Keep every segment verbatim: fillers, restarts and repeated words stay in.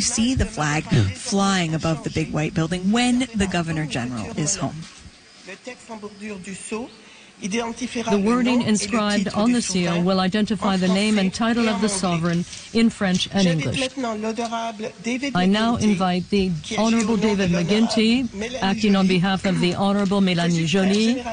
you see the flag yeah. flying above the big white building when the Governor General is home. The wording inscribed on the seal will identify the name and title of the sovereign in French and English. I now invite the Honorable David McGuinty, acting on behalf of the Honorable Mélanie Joly,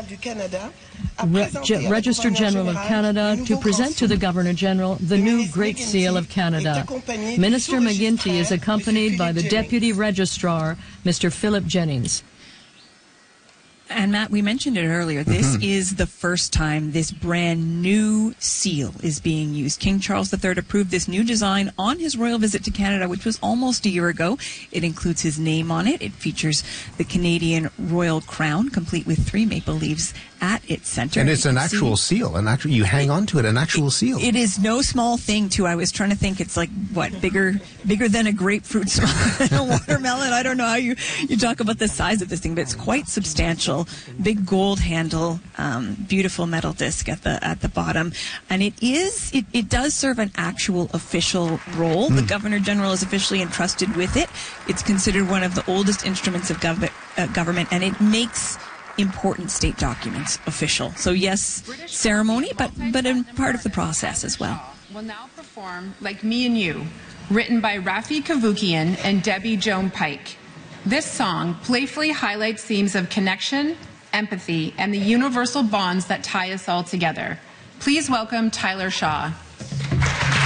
Re Register General of Canada, to present to the Governor General the new Great Seal of Canada. Minister McGuinty is accompanied by the Deputy Registrar, Mister Philip Jennings. And Matt, we mentioned it earlier. This mm-hmm. is the first time this brand new seal is being used. King Charles the Third approved this new design on his royal visit to Canada, which was almost a year ago. It includes his name on it. It features the Canadian Royal Crown, complete with three maple leaves at its center. And it's an actual see, seal. An actual, you hang on to it, an actual it, seal. It is no small thing, too. I was trying to think it's like, what, bigger bigger than a grapefruit, smaller than a watermelon. I don't know how you, you talk about the size of this thing, but it's quite substantial. Big gold handle, um, beautiful metal disc at the at the bottom. And it is, it, it does serve an actual official role. Mm. The Governor General is officially entrusted with it. It's considered one of the oldest instruments of gov uh, government, and it makes important state documents official. So yes, British ceremony, but but a part of the process as well. Will now perform Like Me and You, written by Rafi Kavukian and Debbie Joan Pike. This song playfully highlights themes of connection, empathy, and the universal bonds that tie us all together. Please welcome Tyler Shaw.